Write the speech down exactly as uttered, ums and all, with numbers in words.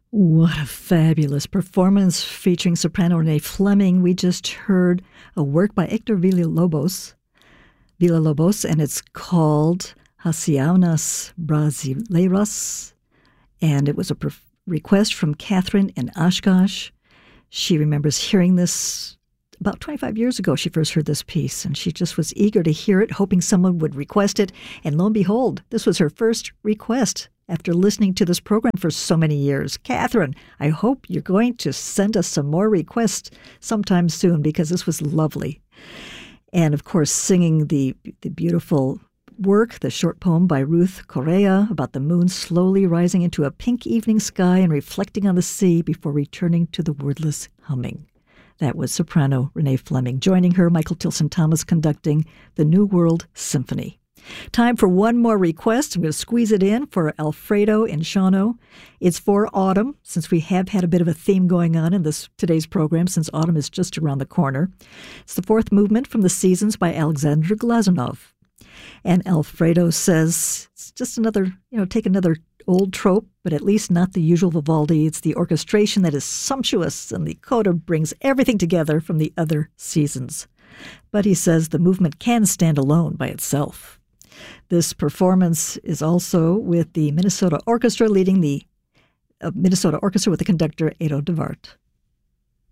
What a fabulous performance featuring soprano Renee Fleming. We just heard a work by Hector Villalobos, Villalobos, and it's called Hacianas Brasileiras, and it was a per- request from Catherine in Oshkosh. She remembers hearing this about twenty-five years ago. She first heard this piece, and she just was eager to hear it, hoping someone would request it, and lo and behold, this was her first request after listening to this program for so many years. Catherine, I hope you're going to send us some more requests sometime soon, because this was lovely. And of course, singing the, the beautiful work, the short poem by Ruth Correa about the moon slowly rising into a pink evening sky and reflecting on the sea before returning to the wordless humming. That was soprano Renee Fleming. Joining her, Michael Tilson Thomas conducting the New World Symphony. Time for one more request. I'm going to squeeze it in for Alfredo in Shawano. It's for autumn, since we have had a bit of a theme going on in this today's program, since autumn is just around the corner. It's the fourth movement from the Seasons by Alexander Glazunov. And Alfredo says it's just another, you know, take another old trope, but at least not the usual Vivaldi. It's the orchestration that is sumptuous, and the coda brings everything together from the other seasons. But he says the movement can stand alone by itself. This performance is also with the Minnesota Orchestra, leading the uh, Minnesota Orchestra with the conductor Edo de Waart.